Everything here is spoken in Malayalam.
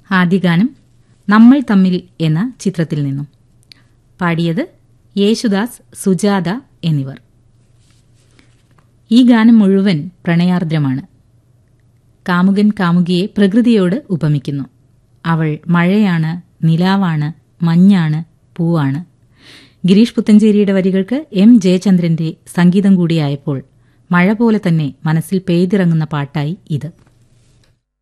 ആദ്യ ഗാനം നമ്മൾ തമ്മിൽ എന്ന ചിത്രത്തിൽ നിന്നും. പാടിയത് യേശുദാസ്, സുജാത എന്നിവർ. ഈ ഗാനം മുഴുവൻ പ്രണയാർദ്രമാണ്. കാമുകൻ കാമുകിയെ പ്രകൃതിയോട് ഉപമിക്കുന്നു. അവൾ മഴയാണ്, നിലാവാണ്, മഞ്ഞാണ്, പൂവാണ്. ഗിരീഷ് പുത്തഞ്ചേരിയുടെ വരികൾക്ക് എം ജയചന്ദ്രന്റെ സംഗീതം കൂടിയായപ്പോൾ മഴ പോലെ തന്നെ മനസ്സിൽ പെയ്തിറങ്ങുന്ന പാട്ടായി ഇത്.